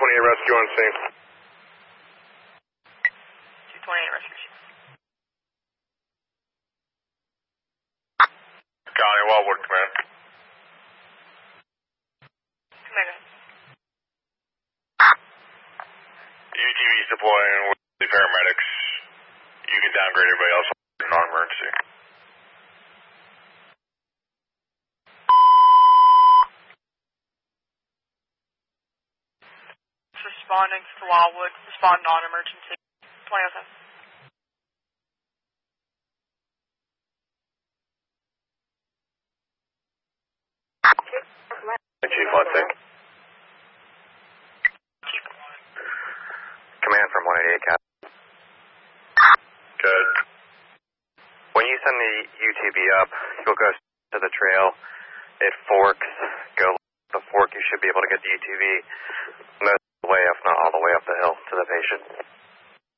228 rescue on scene. 228 rescue. County Wildwood Command. Command. UTV deploying with the paramedics. You can downgrade everybody else to non-emergency. Responding to Wildwood. Respond non-emergency. 2007. Chief, let's say. Command from 188 Cap. Good. When you send the UTV up, you'll go to the trail. It forks. Go the fork, you should be able to get the UTV most of the way, if not all the way up the hill to the patient.